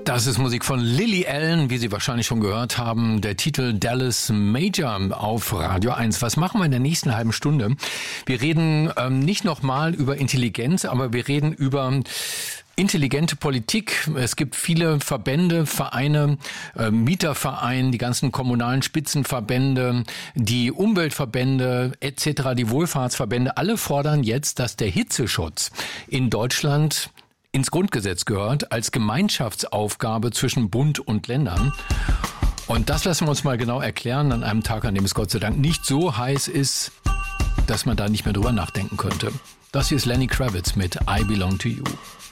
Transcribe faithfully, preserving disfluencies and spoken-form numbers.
Das ist Musik von Lily Allen, wie Sie wahrscheinlich schon gehört haben. Der Titel Dallas Major auf Radio eins. Was machen wir in der nächsten halben Stunde? Wir reden ähm, nicht nochmal über Intelligenz, aber wir reden über intelligente Politik. Es gibt viele Verbände, Vereine, äh, Mietervereine, die ganzen kommunalen Spitzenverbände, die Umweltverbände et cetera, die Wohlfahrtsverbände. Alle fordern jetzt, dass der Hitzeschutz in Deutschland ins Grundgesetz gehört, als Gemeinschaftsaufgabe zwischen Bund und Ländern. Und das lassen wir uns mal genau erklären an einem Tag, an dem es Gott sei Dank nicht so heiß ist, dass man da nicht mehr drüber nachdenken könnte. Das hier ist Lenny Kravitz mit I Belong to You.